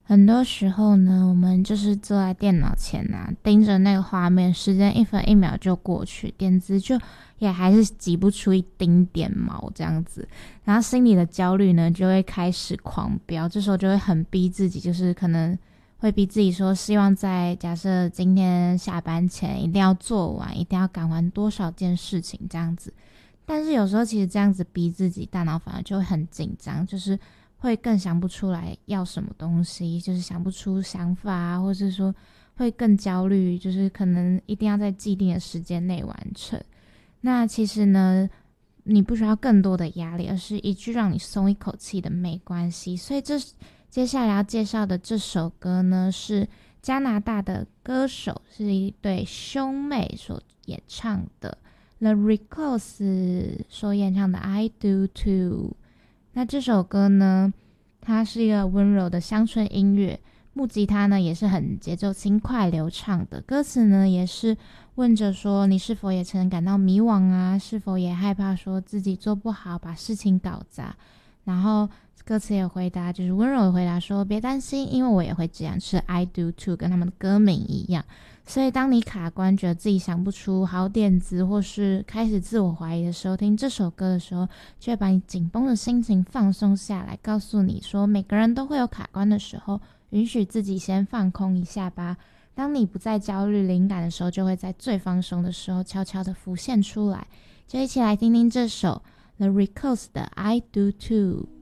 很多时候呢，我们就是坐在电脑前啊，盯着那个画面，时间一分一秒就过去，点子就也还是挤不出一丁点毛这样子，然后心里的焦虑呢就会开始狂飙，这时候就会很逼自己，就是可能会逼自己说，希望在假设今天下班前一定要做完，一定要赶完多少件事情这样子。但是有时候其实这样子逼自己，大脑反而就会很紧张，就是会更想不出来要什么东西，就是想不出想法啊，或是说会更焦虑，就是可能一定要在既定的时间内完成。那其实呢，你不需要更多的压力，而是一句让你松一口气的没关系。所以接下来要介绍的这首歌呢，是加拿大的歌手，是一对兄妹所演唱的。The Recluse 所演唱的 I Do Too。 那这首歌呢，它是一个温柔的乡村音乐，木吉他呢也是很节奏轻快流畅的，歌词呢也是问着说你是否也曾感到迷惘啊，是否也害怕说自己做不好把事情搞砸，然后歌词也回答，就是温柔的回答说别担心，因为我也会这样，是 I do too， 跟他们的歌名一样。所以当你卡关觉得自己想不出好点子，或是开始自我怀疑的时候，听这首歌的时候，就会把你紧绷的心情放松下来，告诉你说每个人都会有卡关的时候，允许自己先放空一下吧。当你不再焦虑灵感的时候，就会在最放松的时候悄悄的浮现出来。就一起来听听这首 The Recluse 的 I Do Too。